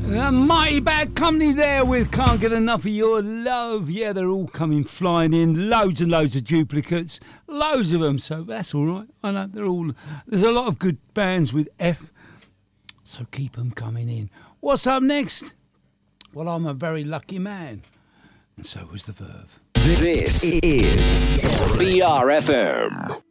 Mighty Bad Company there with Can't Get Enough of Your Love. Yeah, they're all coming flying in. Loads and loads of duplicates. Loads of them, so that's all right. I know, there's a lot of good bands with F, so keep them coming in. What's up next? Well, I'm a very lucky man, and so was the Verve. This is BRFM.